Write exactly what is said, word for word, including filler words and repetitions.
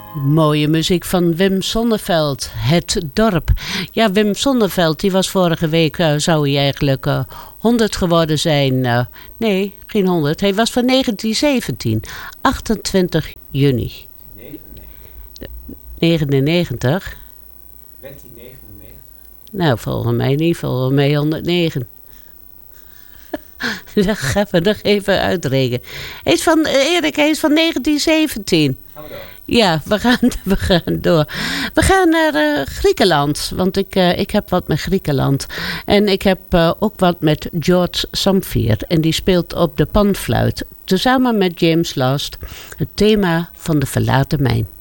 Mooie muziek van Wim Sonneveld, Het Dorp. Ja, Wim Sonneveld, die was vorige week, uh, zou hij eigenlijk uh, honderd geworden zijn. Uh, nee, geen honderd. Hij was van negentien zeventien, achtentwintig juni. negenennegentig? dertien negenennegentig. Nou, volgens mij niet, volgens mij honderdnegen. Dat gaan we nog even uitrekenen. Hij is van, Erik, hij is van negentien zeventien. Gaan we door. Ja, we gaan, we gaan door. We gaan naar uh, Griekenland. Want ik, uh, ik heb wat met Griekenland. En ik heb uh, ook wat met George Samfier. En die speelt op de panfluit. Tezamen met James Last. Het thema van de verlaten mijn.